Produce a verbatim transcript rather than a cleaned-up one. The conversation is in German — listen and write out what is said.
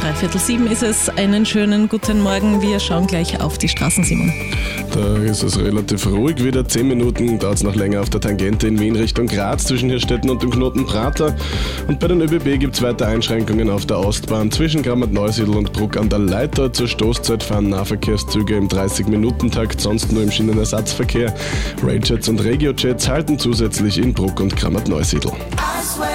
Dreiviertel sieben ist es. Einen schönen guten Morgen. Wir schauen gleich auf die Straßen, Simon. Da ist es relativ ruhig wieder. Zehn Minuten dauert es noch länger auf der Tangente in Wien Richtung Graz zwischen Hirstetten und dem Knoten Prater. Und bei den ÖBB gibt es weiter Einschränkungen auf der Ostbahn zwischen Grammat-Neusiedl und Bruck an der Leitha. Zur Stoßzeit fahren Nahverkehrszüge im dreißig-Minuten-Takt, sonst nur im Schienenersatzverkehr. Rayjets und Regiojets halten zusätzlich in Bruck und Grammat-Neusiedl.